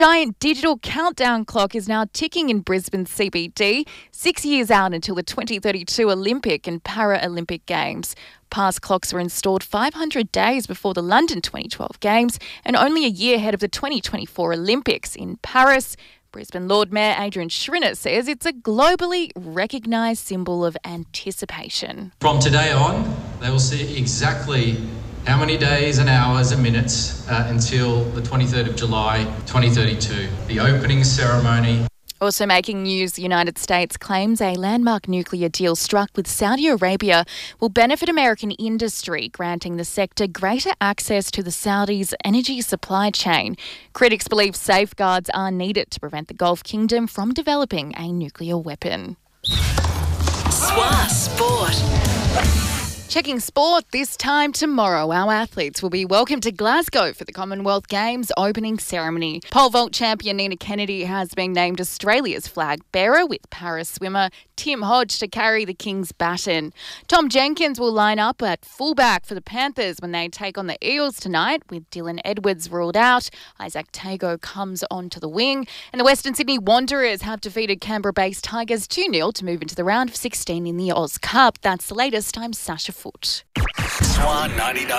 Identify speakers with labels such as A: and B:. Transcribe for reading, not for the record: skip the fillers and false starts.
A: Giant digital countdown clock is now ticking in Brisbane CBD, 6 years out until the 2032 Olympic and Paralympic Games. Past clocks were installed 500 days before the London 2012 Games and only a year ahead of the 2024 Olympics in Paris. Brisbane Lord Mayor Adrian Schrinner says it's a globally recognised symbol of anticipation.
B: From today on, they will see exactly how many days and hours and minutes until the 23rd of July 2032, the opening ceremony.
A: Also making news, the United States claims a landmark nuclear deal struck with Saudi Arabia will benefit American industry, granting the sector greater access to the Saudis' energy supply chain. Critics believe safeguards are needed to prevent the Gulf Kingdom from developing a nuclear weapon.
C: SWA Sport.
A: Checking sport this time tomorrow. Our athletes will be welcomed to Glasgow for the Commonwealth Games opening ceremony. Pole vault champion Nina Kennedy has been named Australia's flag bearer, with para swimmer Tim Hodge to carry the King's baton. Tom Jenkins will line up at fullback for the Panthers when they take on the Eels tonight, with Dylan Edwards ruled out. Isaac Tago comes onto the wing. And the Western Sydney Wanderers have defeated Canberra-based Tigers 2-0 to move into the round of 16 in the Oz Cup. That's the latest. I'm Sasha Foote.
C: SWA 99.